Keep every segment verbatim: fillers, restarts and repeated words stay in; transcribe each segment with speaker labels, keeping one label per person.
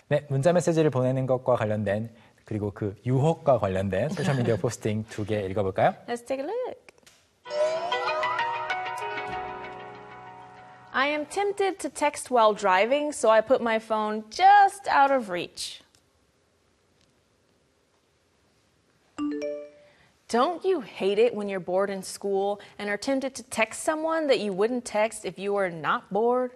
Speaker 1: 네, 문자 메시지를 보내는 것과 관련된 그리고 그 유혹과 관련된 소셜미디어 포스팅 두 개 읽어볼까요?
Speaker 2: Let's take a look. I am tempted to text while driving, so I put my phone just out of reach. Don't you hate it when you're bored in school and are tempted to text someone that you wouldn't text if you were not bored?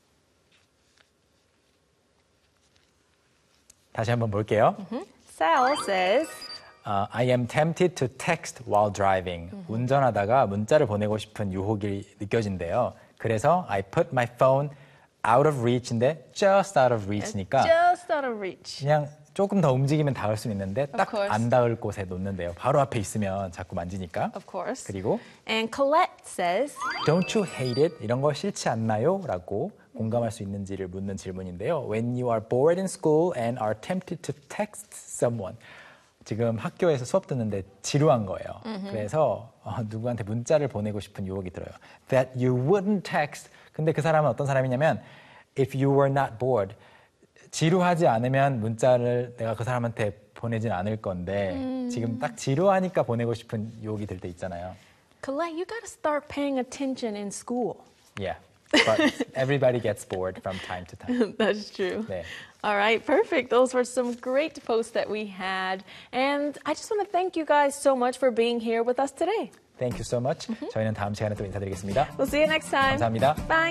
Speaker 1: 다시 한번 볼게요.
Speaker 2: Mm-hmm. Sal says,
Speaker 1: uh, I am tempted to text while driving. Mm-hmm. 운전하다가 문자를 보내고 싶은 유혹이 느껴진대요. 그래서 I put my phone out of reach인데 just out of reach니까
Speaker 2: just out of reach.
Speaker 1: 그냥 조금 더 움직이면 닿을 수 있는데 딱 안 닿을 곳에 놓는데요. 바로 앞에 있으면 자꾸 만지니까.
Speaker 2: Of course.
Speaker 1: 그리고
Speaker 2: And Colette says,
Speaker 1: Don't you hate it? 이런 거 싫지 않나요? 라고 공감할 수 있는지를 묻는 질문인데요. When you are bored in school and are tempted to text someone. 지금 학교에서 수업 듣는데 지루한 거예요. Mm-hmm. 그래서 어, 누구한테 문자를 보내고 싶은 유혹이 들어요. That you wouldn't text. 근데 그 사람은 어떤 사람이냐면 If you were not bored. 지루하지 않으면 문자를 내가 그 사람한테 보내진 않을 건데 음. 지금 딱 지루하니까 보내고 싶은 유혹이 들 때 있잖아요.
Speaker 2: Colette, you gotta start paying attention in school.
Speaker 1: Yeah, but everybody gets bored from time to time.
Speaker 2: That's true.
Speaker 1: 네.
Speaker 2: All right, perfect. Those were some great posts that we had. And I just want to thank you guys so much for being here with us today.
Speaker 1: Thank you so much. Mm-hmm. 저희는 다음 시간에 또 인사드리겠습니다.
Speaker 2: We'll see you next time.
Speaker 1: 감사합니다.
Speaker 2: Bye.